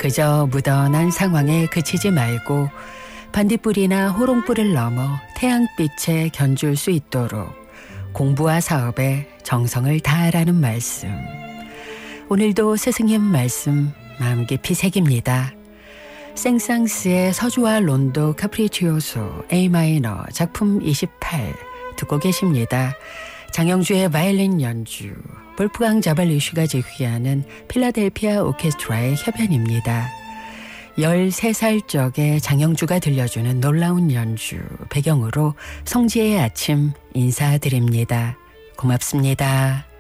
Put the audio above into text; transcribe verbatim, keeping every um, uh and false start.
그저 무던한 상황에 그치지 말고 반딧불이나 호롱불을 넘어 태양빛에 견줄 수 있도록 공부와 사업에 정성을 다하라는 말씀. 오늘도 스승님 말씀 마음 깊이 새깁니다. 생상스의 서주와 론도 카프리치오소 A 마이너 작품 이십팔 듣고 계십니다. 장영주의 바이올린 연주, 볼프강 자발리슈가 지휘하는 필라델피아 오케스트라의 협연입니다. 열세 살 적에 장영주가 들려주는 놀라운 연주 배경으로 성지의 아침 인사드립니다. 고맙습니다.